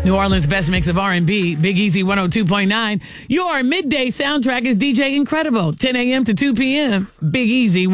New Orleans' best mix of R&B, Big Easy 102.9. Your midday soundtrack is DJ Incredible, 10 a.m. to 2 p.m. Big Easy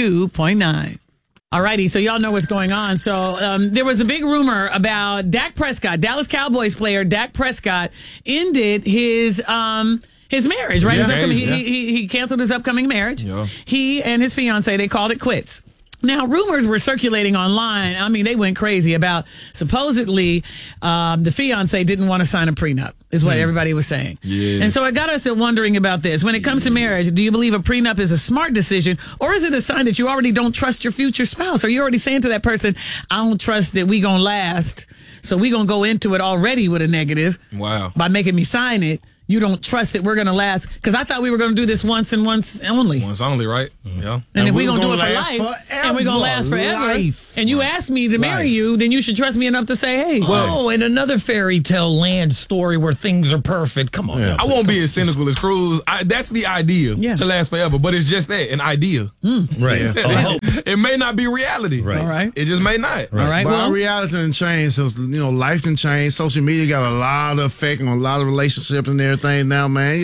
102.9. Alrighty, so y'all know what's going on. So there was a big rumor about Dak Prescott, Dallas Cowboys player Dak Prescott, ended his marriage, right? Yeah, He canceled his upcoming marriage. Yeah. He and his fiance, they called it quits. Now, rumors were circulating online. I mean, they went crazy about supposedly the fiance didn't want to sign a prenup, is what everybody was saying. Yeah. And so it got us wondering about this. When it comes to marriage, do you believe a prenup is a smart decision, or is it a sign that you already don't trust your future spouse? Are you already saying to that person, I don't trust that we going to last, so we going to go into it already with a negative by making me sign it? You don't trust that we're going to last, because I thought we were going to do this once and once only. Once only, right? Yeah. And if we're going to do it for life, and we're going to last forever, and you ask me to marry you, then you should trust me enough to say, hey. Well, in another fairy tale land story where things are perfect. Come on. I won't be as cynical as Cruz. That's the idea to last forever, but it's just that, an idea. Right. Yeah. It may not be reality. Right. All right. It just may not. All right. But Well, our reality done changed since, life done changed. Social media got a lot of effect on a lot of relationships and everything now, man.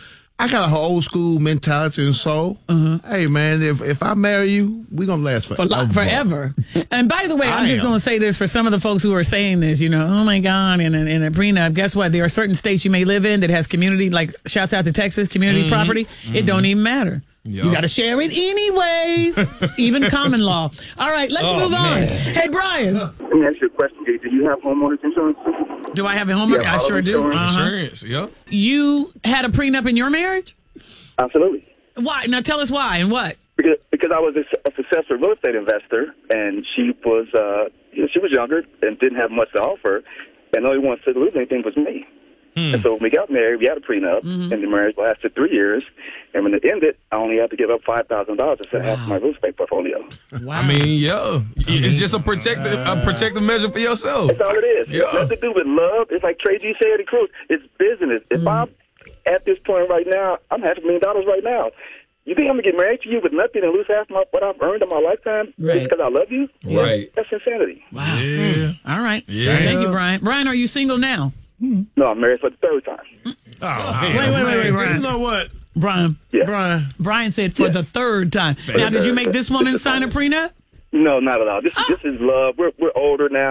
I got a old school mentality and soul. Hey, man, if I marry you, we going to last forever. And by the way, I'm just going to say this for some of the folks who are saying this, oh my God, in a prenup, guess what? There are certain states you may live in that has community, like shouts out to Texas, community property. It don't even matter. Yep. You got to share it anyways, even common law. All right, let's move on. Hey, Brian. Let me ask you a question. Do you have homeowners insurance? Do I have a homeowner? I sure do. Insurance, yeah. You had a prenup in your marriage? Absolutely. Why? Now tell us why and what. Because I was a successful real estate investor, and she was she was younger and didn't have much to offer, and the only one to lose anything was me. And so when we got married, we had a prenup, and the marriage lasted 3 years. And when it ended, I only had to give up $5,000 to set half my real estate portfolio. Wow. I mean, it's just a protective measure for yourself. That's all it is. Yeah. It's nothing to do with love. It's like Trey G said in Cruz. It's business. If I'm at this point right now, I'm $500,000 right now. You think I'm going to get married to you with nothing and lose half what I've earned in my lifetime just because I love you? Right. That's insanity. Wow. Yeah. All right. Yeah. Thank you, Brian. Brian, are you single now? No, I'm married for the third time. Wait, Brian. You know what? Brian. Yeah. Brian said for the third time. Now, did you make this woman sign a prenup? No, not at all. This is love. We're older now.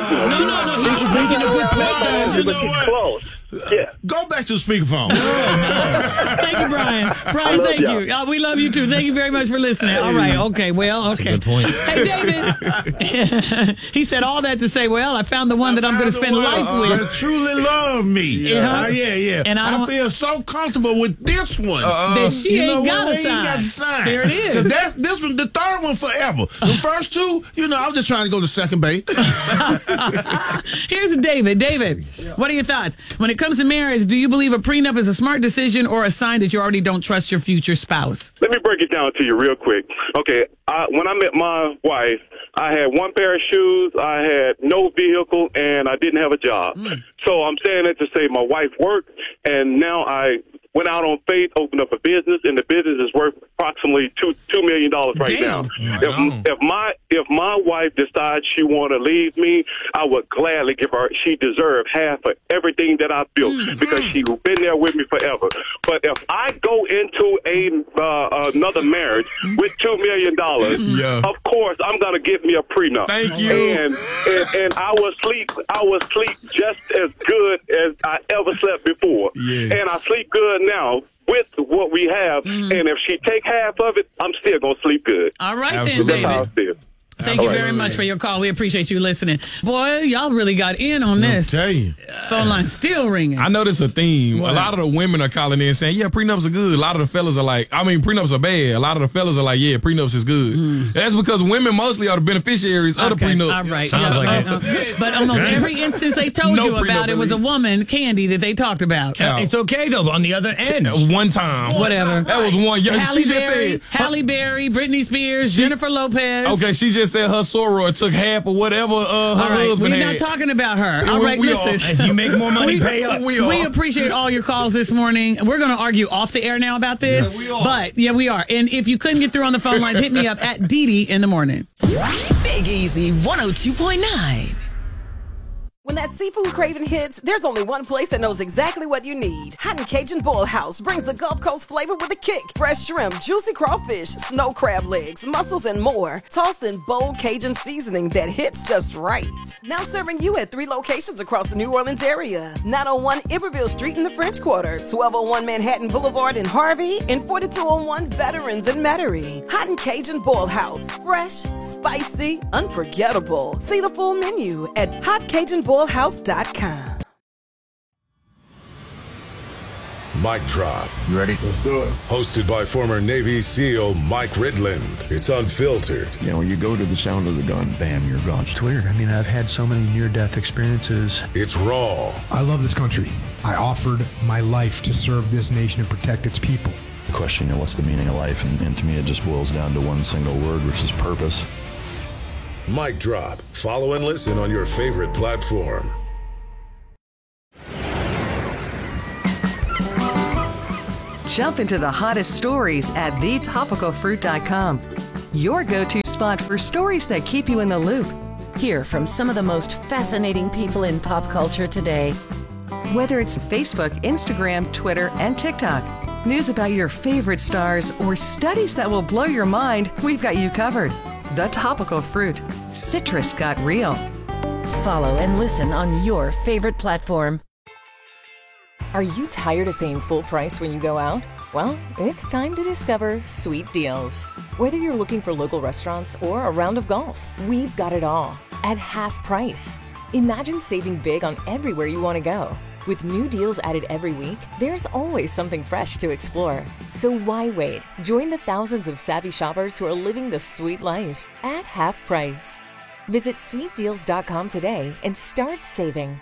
No. He's making a good point. You know what? Close. Yeah. Go back to the speakerphone. Thank you, Brian. Brian, thank you. We love you too. Thank you very much for listening. All right. Okay. Well, okay. Good point. Hey, David. He said all that to say, well, I found the one that I'm going to spend life with. That truly love me. Yeah. And I feel so comfortable with this one. That she ain't got to sign. There it is. Because this one, the third one forever. The first two, I'm just trying to go to second base. Here's David. David, what are your thoughts? When it comes to marriage, do you believe a prenup is a smart decision or a sign that you already don't trust your future spouse? Let me break it down to you real quick. Okay, when I met my wife, I had one pair of shoes, I had no vehicle, and I didn't have a job. So I'm saying that to say my wife worked, and now I went out on faith, opened up a business, and the business is worth approximately $2 million right now. If my wife decides she want to leave me, I would gladly give her. She deserves half of everything that I built because she's been there with me forever. But if I go into another marriage with $2 million, of course I'm gonna get me a prenup. Thank you. And I will sleep. Just as good as I ever slept before. Yes. And I sleep good now with what we have, and if she take half of it, I'm still going to sleep good. All right, Absolutely. then, That's how I David. feel. Thank you very much for your call. We appreciate you listening. Boy, y'all really got in on this. I'll tell you. Phone line still ringing. I know this is a theme. What? A lot of the women are calling in saying, yeah, prenups are good. A lot of the fellas are like, prenups are bad. A lot of the fellas are like, yeah, prenups is good. That's because women mostly are the beneficiaries of the prenup. All right. Sounds like it. But almost every instance they told you about, it was a woman, Candy, that they talked about. Yeah. It's okay, though. But on the other end, That was one time. Whatever. That was one. Yeah, Halle she just Berry, said. Halle Berry, Britney Spears, Jennifer Lopez. Okay, she just said her soror took half or whatever her All right, husband we're had. not talking about her. All right, we listen. if you make more money, pay up. We appreciate all your calls this morning. We're going to argue off the air now about this. Yeah, we are. But, we are. And if you couldn't get through on the phone lines, hit me up at Dee Dee in the morning. Big Easy 102.9. that seafood craving hits, there's only one place that knows exactly what you need. Hot and Cajun Boil House brings the Gulf Coast flavor with a kick. Fresh shrimp, juicy crawfish, snow crab legs, mussels, and more, tossed in bold Cajun seasoning that hits just right. Now serving you at 3 locations across the New Orleans area. 901 Iberville Street in the French Quarter, 1201 Manhattan Boulevard in Harvey, and 4201 Veterans in Metairie. Hot and Cajun Boil House. Fresh, spicy, unforgettable. See the full menu at hotcajunboilhouse.com. Mic Drop. You ready? Let's do it. Hosted by former Navy SEAL Mike Ridland. It's unfiltered. You know, when you go to the sound of the gun, bam, you're gone. It's weird. I mean, I've had so many near-death experiences. It's raw. I love this country. I offered my life to serve this nation and protect its people. The question, you know, what's the meaning of life? And to me, it just boils down to one single word, which is purpose. Mic Drop. Follow and listen on your favorite platform. Jump into the hottest stories at thetopicalfruit.com. Your go-to spot for stories that keep you in the loop. Hear from some of the most fascinating people in pop culture today. Whether it's Facebook, Instagram, Twitter, and TikTok, news about your favorite stars, or studies that will blow your mind, we've got you covered. The Topical Fruit. Citrus got real. Follow and listen on your favorite platform. Are you tired of paying full price when you go out? Well, it's time to discover Sweet Deals. Whether you're looking for local restaurants or a round of golf, we've got it all at half price. Imagine saving big on everywhere you want to go. With new deals added every week, there's always something fresh to explore. So why wait? Join the thousands of savvy shoppers who are living the sweet life at half price. Visit sweetdeals.com today and start saving.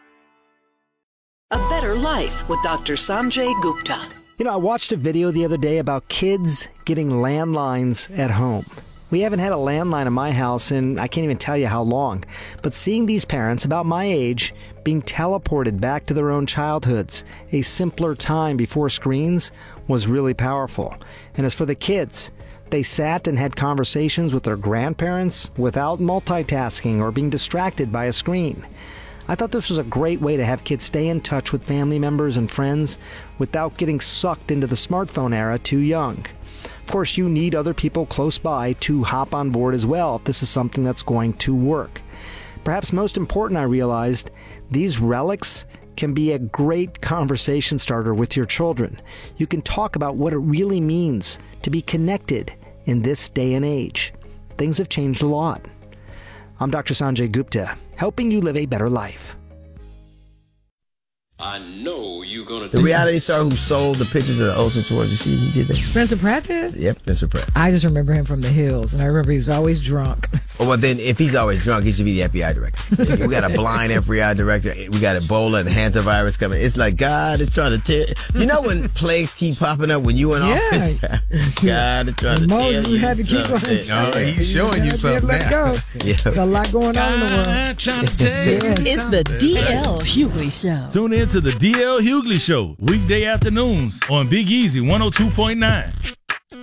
A Better Life with Dr. Sanjay Gupta. You know, I watched a video the other day about kids getting landlines at home. We haven't had a landline in my house in I can't even tell you how long. But seeing these parents about my age being teleported back to their own childhoods, a simpler time before screens, was really powerful. And as for the kids, they sat and had conversations with their grandparents without multitasking or being distracted by a screen. I thought this was a great way to have kids stay in touch with family members and friends without getting sucked into the smartphone era too young. Of course, you need other people close by to hop on board as well if this is something that's going to work. Perhaps most important, I realized, these relics can be a great conversation starter with your children. You can talk about what it really means to be connected in this day and age. Things have changed a lot. I'm Dr. Sanjay Gupta, helping you live a better life. I know you're gonna. The reality star who sold the pictures of the Olsen twins. You see, he did that. Spencer Pratt did? Yep, Spencer Pratt. I just remember him from The Hills, and I remember he was always drunk. Oh, well, then if he's always drunk, he should be the FBI director. We got a blind FBI director. We got Ebola and hantavirus coming. It's like God is trying to tear. You know when plagues keep popping up when you in office? God is trying to tear Moses you. had to keep on. Oh, he's showing you something now. Go. Yeah. There's a lot going on in the world. It's the DL Hughley Show. Tune in to the DL Hughley Show, weekday afternoons on Big Easy 102.9.